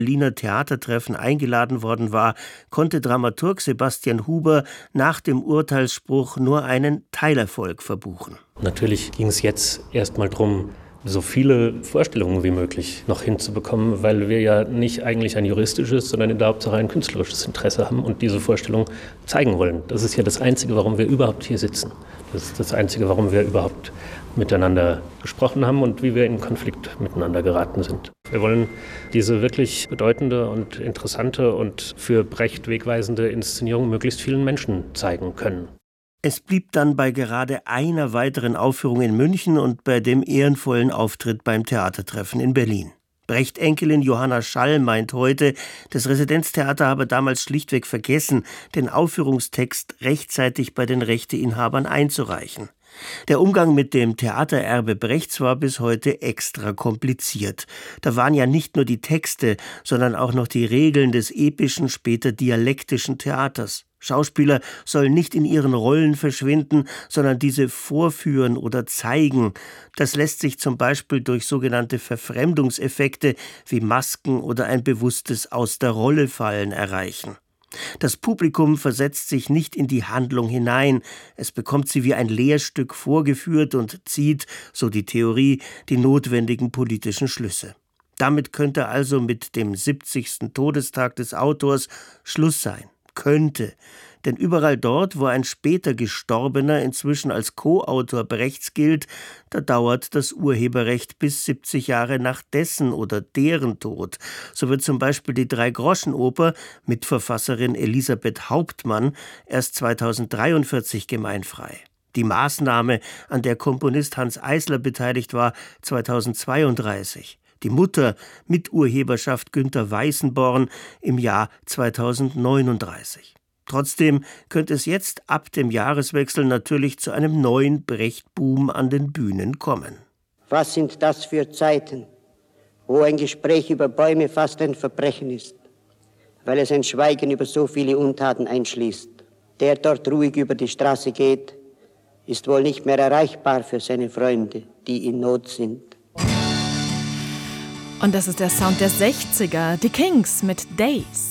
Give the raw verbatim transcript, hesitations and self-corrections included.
Berliner Theatertreffen eingeladen worden war, konnte Dramaturg Sebastian Huber nach dem Urteilsspruch nur einen Teilerfolg verbuchen. Natürlich ging es jetzt erstmal darum, so viele Vorstellungen wie möglich noch hinzubekommen, weil wir ja nicht eigentlich ein juristisches, sondern in der Hauptsache ein künstlerisches Interesse haben und diese Vorstellung zeigen wollen. Das ist ja das Einzige, warum wir überhaupt hier sitzen. Das ist das Einzige, warum wir überhaupt miteinander gesprochen haben und wie wir in Konflikt miteinander geraten sind. Wir wollen diese wirklich bedeutende und interessante und für Brecht wegweisende Inszenierung möglichst vielen Menschen zeigen können. Es blieb dann bei gerade einer weiteren Aufführung in München und bei dem ehrenvollen Auftritt beim Theatertreffen in Berlin. Brecht-Enkelin Johanna Schall meint heute, das Residenztheater habe damals schlichtweg vergessen, den Aufführungstext rechtzeitig bei den Rechteinhabern einzureichen. Der Umgang mit dem Theatererbe Brechts war bis heute extra kompliziert. Da waren ja nicht nur die Texte, sondern auch noch die Regeln des epischen, später dialektischen Theaters. Schauspieler sollen nicht in ihren Rollen verschwinden, sondern diese vorführen oder zeigen. Das lässt sich zum Beispiel durch sogenannte Verfremdungseffekte wie Masken oder ein bewusstes Aus der Rolle fallen erreichen. Das Publikum versetzt sich nicht in die Handlung hinein, es bekommt sie wie ein Lehrstück vorgeführt und zieht, so die Theorie, die notwendigen politischen Schlüsse. Damit könnte also mit dem siebzigsten Todestag des Autors Schluss sein. Könnte. Denn überall dort, wo ein später Gestorbener inzwischen als Co-Autor Brechts gilt, da dauert das Urheberrecht bis siebzig Jahre nach dessen oder deren Tod. So wird zum Beispiel die Drei-Groschen-Oper mit Verfasserin Elisabeth Hauptmann erst zweitausenddreiundvierzig gemeinfrei. Die Maßnahme, an der Komponist Hans Eisler beteiligt war, zweitausendzweiunddreißig. Die Mutter mit Urheberschaft Günter Weißenborn im Jahr zweitausendneununddreißig. Trotzdem könnte es jetzt ab dem Jahreswechsel natürlich zu einem neuen Brecht-Boom an den Bühnen kommen. Was sind das für Zeiten, wo ein Gespräch über Bäume fast ein Verbrechen ist, weil es ein Schweigen über so viele Untaten einschließt. Der dort ruhig über die Straße geht, ist wohl nicht mehr erreichbar für seine Freunde, die in Not sind. Und das ist der Sound der sechziger, die Kings mit Days.